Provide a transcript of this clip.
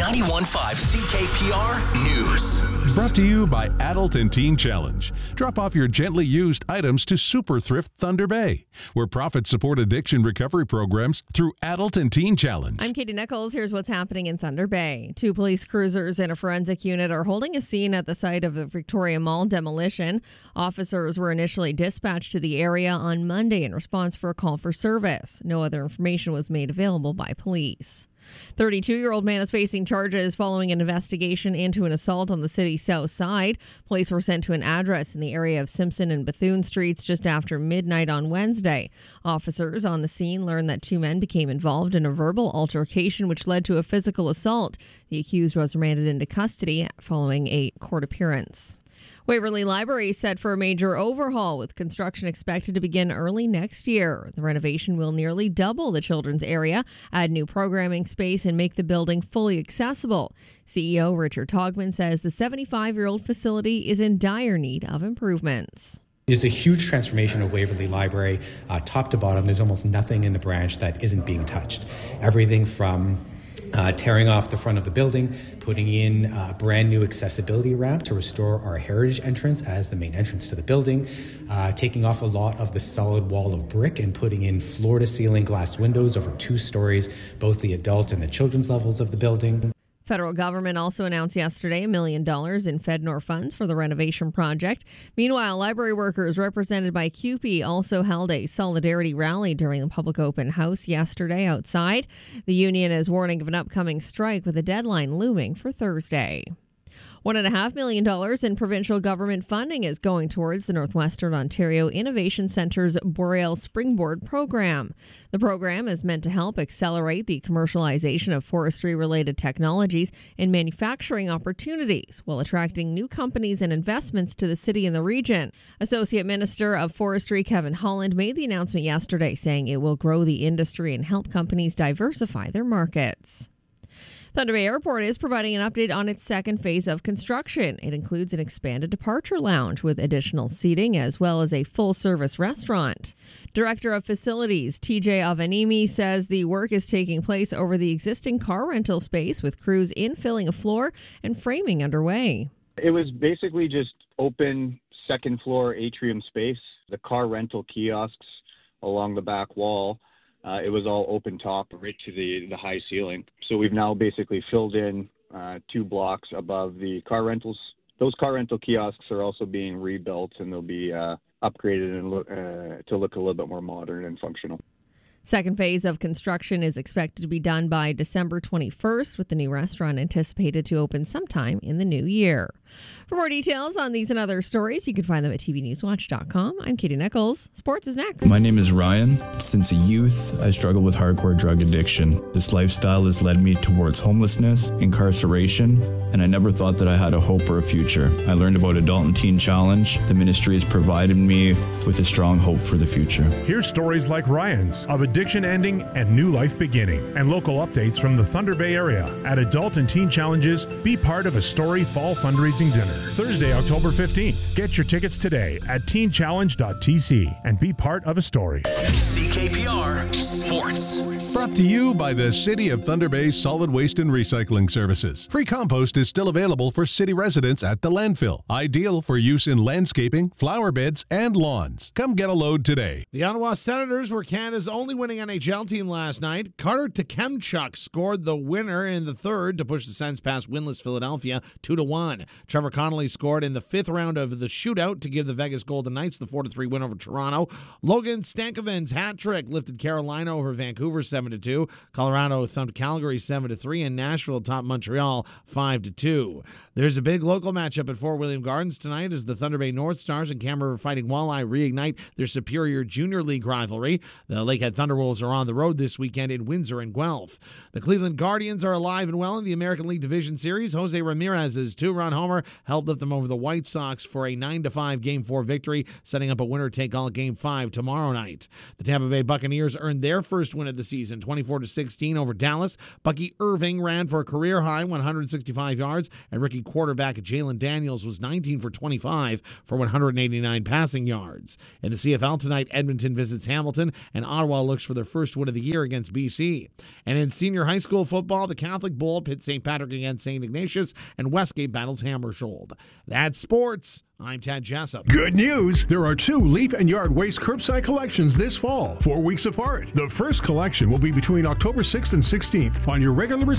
91.5 CKPR News. Brought to you by Adult and Teen Challenge. Drop off your gently used items to Super Thrift Thunder Bay, where profits support addiction recovery programs through Adult and Teen Challenge. I'm Katie Nichols. Here's what's happening in Thunder Bay. 2 police cruisers and a forensic unit are holding a scene at the site of the Victoria Mall demolition. Officers were initially dispatched to the area on Monday in response for a call for service. No other information was made available by police. 32-year-old man is facing charges following an investigation into an assault on the city's south side. Police were sent to an address in the area of Simpson and Bethune Streets just after midnight on Wednesday. Officers on the scene learned that 2 men became involved in a verbal altercation which led to a physical assault. The accused was remanded into custody following a court appearance. Waverley Library is set for a major overhaul, with construction expected to begin early next year. The renovation will nearly double the children's area, add new programming space, and make the building fully accessible. CEO Richard Togman says the 75-year-old facility is in dire need of improvements. There's a huge transformation of Waverley Library, top to bottom. There's almost nothing in the branch that isn't being touched. Everything from tearing off the front of the building, putting in a brand new accessibility ramp to restore our heritage entrance as the main entrance to the building, taking off a lot of the solid wall of brick and putting in floor-to-ceiling glass windows over 2 stories, both the adult and the children's levels of the building. Federal government also announced yesterday $1 million in FedNor funds for the renovation project. Meanwhile, library workers represented by CUPE also held a solidarity rally during the public open house yesterday outside. The union is warning of an upcoming strike with a deadline looming for Thursday. $1.5 million in provincial government funding is going towards the Northwestern Ontario Innovation Centre's Boreal Springboard program. The program is meant to help accelerate the commercialization of forestry-related technologies and manufacturing opportunities while attracting new companies and investments to the city and the region. Associate Minister of Forestry Kevin Holland made the announcement yesterday, saying it will grow the industry and help companies diversify their markets. Thunder Bay Airport is providing an update on its second phase of construction. It includes an expanded departure lounge with additional seating as well as a full-service restaurant. Director of Facilities TJ Avanimi says the work is taking place over the existing car rental space with crews infilling a floor and framing underway. It was basically just open second floor atrium space, the car rental kiosks along the back wall. It was all open top right to the high ceiling. So we've now basically filled in 2 blocks above the car rentals. Those car rental kiosks are also being rebuilt, and they'll be upgraded and to look a little bit more modern and functional. Second phase of construction is expected to be done by December 21st, with the new restaurant anticipated to open sometime in the new year. For more details on these and other stories, you can find them at tvnewswatch.com. I'm Katie Nichols. Sports is next. My name is Ryan. Since a youth, I struggled with hardcore drug addiction. This lifestyle has led me towards homelessness, incarceration, and I never thought that I had a hope or a future. I learned about Adult and Teen Challenge. The ministry has provided me with a strong hope for the future. Here's stories like Ryan's of addiction ending and new life beginning, and local updates from the Thunder Bay area at Adult and Teen Challenges. Be part of a Story Fall fundraising dinner, Thursday, October 15th. Get your tickets today at teenchallenge.tc and be part of a story. CKPR Sports. Brought to you by the City of Thunder Bay Solid Waste and Recycling Services. Free compost is still available for city residents at the landfill. Ideal for use in landscaping, flower beds, and lawns. Come get a load today. The Ottawa Senators were Canada's only winning NHL team last night. Carter Tkachuk scored the winner in the third to push the Sens past winless Philadelphia 2-1. Trevor Connolly scored in the 5th round of the shootout to give the Vegas Golden Knights the 4-3 win over Toronto. Logan Stankoven's hat trick lifted Carolina over Vancouver 7-2. Colorado thumped Calgary 7-3, and Nashville topped Montreal 5-2. There's a big local matchup at Fort William Gardens tonight as the Thunder Bay North Stars and Kamloops Fighting Walleye reignite their Superior Junior League rivalry. The Lakehead Thunderwolves are on the road this weekend in Windsor and Guelph. The Cleveland Guardians are alive and well in the American League Division Series. Jose Ramirez's 2-run homer helped lift them over the White Sox for a 9-5 Game 4 victory, setting up a winner-take-all Game 5 tomorrow night. The Tampa Bay Buccaneers earned their first win of the season Edmonton 24-16 over Dallas. Bucky Irving ran for a career-high 165 yards, and rookie quarterback Jalen Daniels was 19 for 25 for 189 passing yards. In the CFL tonight, Edmonton visits Hamilton, and Ottawa looks for their first win of the year against BC. And in senior high school football, the Catholic Bowl pits St. Patrick against St. Ignatius, and Westgate battles Hammersholt. That's sports. I'm Ted Jessup. Good news! There are 2 leaf and yard waste curbside collections this fall, 4 weeks apart. The first collection will be between October 6th and 16th on your regular